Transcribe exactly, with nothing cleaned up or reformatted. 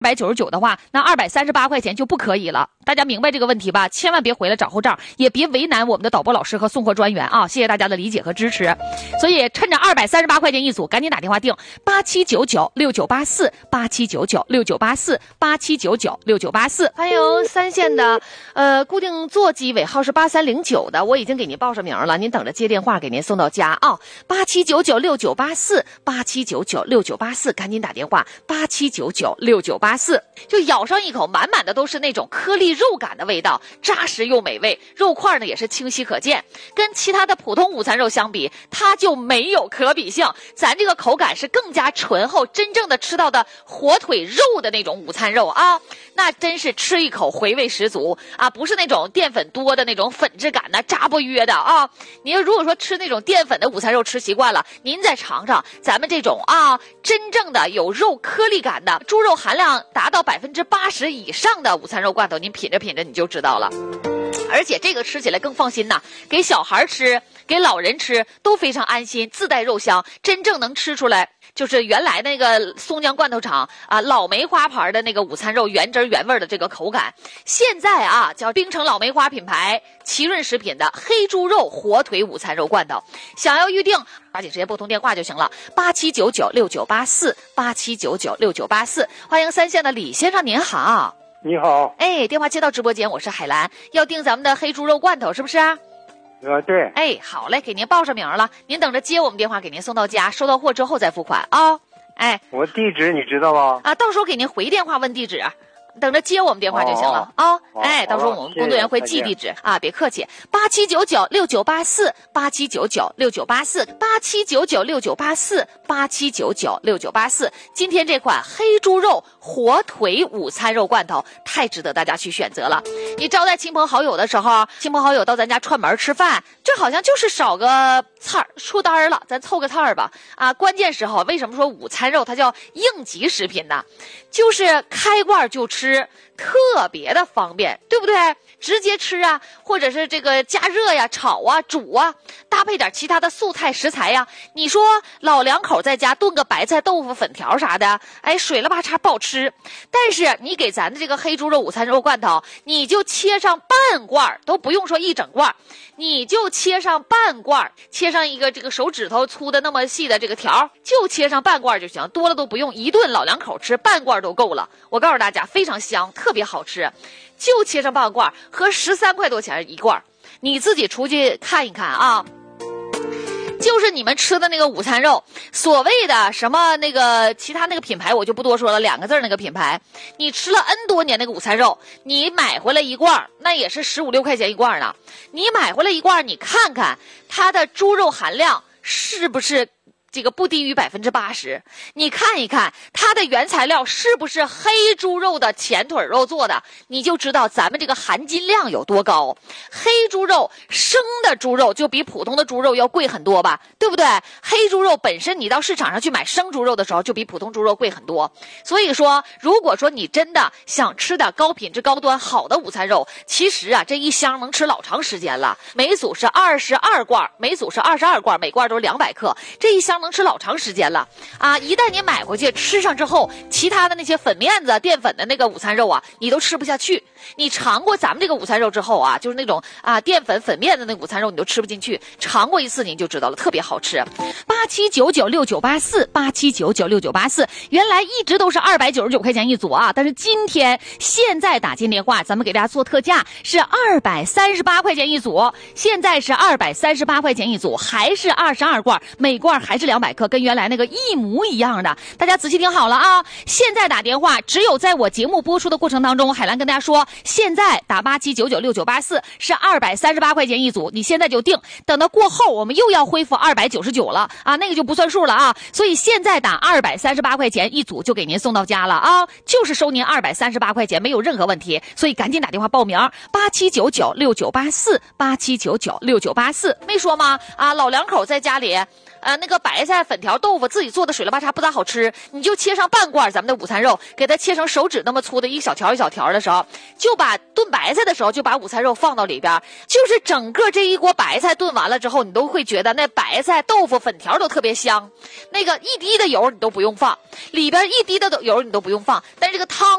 百九十九的话，那二百三十八块钱就不可以了。大家明白这个问题吧？千万别回来找后账，也别为难我们的导播老师和送货专员啊！谢谢大家的理解和支持。所以趁着二百三十八块钱一组，赶紧打电话订八七九九六九八四八七九九六九八四八七九九六九八四。还有三线的，呃，固定座机尾号是八三零九的，我已经给您报上名了，您等着接电话给您送到家啊！八七九九六九八四八七九九六九八四，赶紧打电话八七九九六九八四。就咬上一口，满满的都是那种颗粒肉感的味道，扎实又美味，肉块呢也是清晰可见。跟其他的普通午餐肉相比，它就没有可比性。咱这个口感是更加醇厚，真正的吃到的火腿肉的那种午餐肉啊，那真是吃一口回味十足啊！不是那种淀粉多的那种粉质感的扎不约的啊。您如果说吃那种淀粉的午餐肉吃习惯了，您再尝尝咱们这种啊真正的有肉颗粒感的猪肉含量达到百分之八十以上的午餐肉罐头，您品着品着你就知道了。而且这个吃起来更放心呐，给小孩吃给老人吃都非常安心，自带肉香，真正能吃出来就是原来那个松江罐头厂啊老梅花牌的那个午餐肉原汁原味的这个口感。现在啊叫冰城老梅花品牌奇润食品的黑猪肉火腿午餐肉罐头，想要预定抓紧时间拨通电话就行了，八七九九六九八四八七九九六九八四。欢迎三线的李先生，您好。 你好， 哎，电话接到直播间，我是海兰，要订咱们的黑猪肉罐头是不是啊？ 呃，对。 哎，好嘞，给您报上名了，您等着接我们电话，给您送到家，收到货之后再付款啊、哦。哎， 我地址你知道吗？ 啊，到时候给您回电话问地址。等着接我们电话就行了啊、哦哦！哎，到时候我们工作人员会寄地址啊，别客气。八七九九六九八四八七九九六九八四八七九九六九八四八七九九六九八四。今天这款黑猪肉火腿午餐肉罐头太值得大家去选择了。你招待亲朋好友的时候，亲朋好友到咱家串门吃饭，这好像就是少个菜儿出单了，咱凑个菜儿吧啊！关键时候为什么说午餐肉它叫应急食品呢？就是开罐就吃。吃特别的方便，对不对？直接吃啊，或者是这个加热呀、炒啊、煮啊，搭配点其他的素菜食材呀。你说老两口在家炖个白菜、豆腐、粉条啥的，哎，水了吧嚓不好吃。但是你给咱的这个黑猪肉午餐肉罐头，你就切上半罐，都不用说一整罐，你就切上半罐，切上一个这个手指头粗的那么细的这个条，就切上半罐就行，多了都不用。一顿老两口吃半罐都够了。我告诉大家，非常香，特别好吃，就切上半罐，合十三块多钱一罐，你自己出去看一看啊。就是你们吃的那个午餐肉，所谓的什么那个其他那个品牌我就不多说了，两个字那个品牌，你吃了 N 多年那个午餐肉，你买回来一罐，那也是十五六块钱一罐呢。你买回来一罐，你看看它的猪肉含量是不是这个不低于百分之八十？你看一看它的原材料是不是黑猪肉的前腿肉做的，你就知道咱们这个含金量有多高。黑猪肉生的猪肉就比普通的猪肉要贵很多吧，对不对？黑猪肉本身你到市场上去买生猪肉的时候就比普通猪肉贵很多。所以说如果说你真的想吃点高品质高端好的午餐肉，其实啊这一箱能吃老长时间了。每组是二十二罐，每组是二十二罐，每罐都是两百克，这一箱能吃老长时间了啊！一旦你买回去吃上之后，其他的那些粉面子、淀粉的那个午餐肉啊，你都吃不下去。你尝过咱们这个午餐肉之后啊，就是那种啊淀粉粉面的那个午餐肉，你都吃不进去。尝过一次您就知道了，特别好吃。八七九九六九八四八七九九六九八四，原来一直都是二百九十九块钱一组啊，但是今天现在打进电话，咱们给大家做特价，是二百三十八块钱一组。现在是二百三十八块钱一组，还是二十二罐，每罐还是两百克。跟原来那个一模一样的，大家仔细听好了啊！现在打电话，只有在我节目播出的过程当中，海兰跟大家说，现在打八七九九六九八四是二百三十八块钱一组，你现在就定，等到过后我们又要恢复二百九十九了啊，那个就不算数了啊！所以现在打二百三十八块钱一组就给您送到家了啊，就是收您二百三十八块钱，没有任何问题，所以赶紧打电话报名，八七九九六九八四八七九九六九八四，没说吗？啊，老两口在家里。 呃那个白菜、粉条、豆腐自己做的水了吧叉不咋好吃，你就切上半罐咱们的午餐肉，给它切成手指那么粗的一小条一小条的时候，就把炖白菜的时候就把午餐肉放到里边，就是整个这一锅白菜炖完了之后，你都会觉得那白菜、豆腐、粉条都特别香，那个一滴的油你都不用放，里边一滴的油你都不用放，但是这个汤